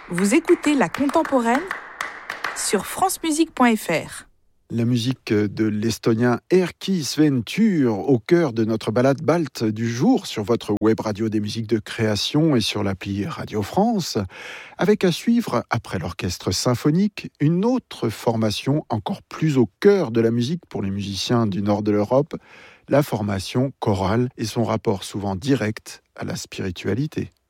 Vous écoutez La Contemporaine sur francemusique.fr. La musique de l'estonien Erkki Sven Tür au cœur de notre balade balte du jour sur votre web radio des musiques de création et sur l'appli Radio France, avec à suivre, après l'orchestre symphonique, une autre formation encore plus au cœur de la musique pour les musiciens du nord de l'Europe, la formation chorale et son rapport souvent direct à la spiritualité.